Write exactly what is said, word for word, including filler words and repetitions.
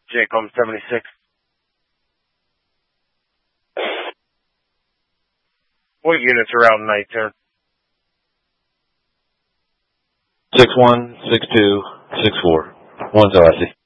Jacom seventy-six. What units are out in night turn? six one, six two, six four. One's O I C.